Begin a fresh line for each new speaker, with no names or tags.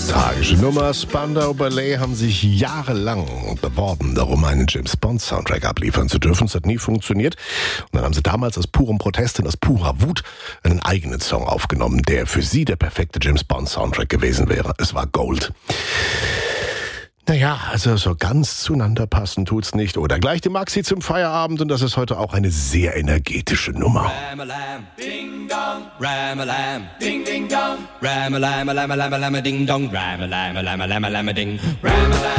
Tragische Nummer. Spandau Ballet haben sich jahrelang beworben, darum einen James-Bond-Soundtrack abliefern zu dürfen. Es hat nie funktioniert. Und dann haben sie damals aus purem Protest und aus purer Wut einen eigenen Song aufgenommen, der für sie der perfekte James-Bond-Soundtrack gewesen wäre. Es war Gold. Naja, also so ganz zueinander passen tut's nicht. Oder gleich die Maxi zum Feierabend und das ist heute auch eine sehr energetische Nummer.
Ram-a-lam, ding-dong, ram-a-lam, ding-ding-dong, ram-a-lam, lam-a-lam, lam-a-ding-dong, ram-a-lam, lam-a-lam, lam-a-ding, ram-a-lam.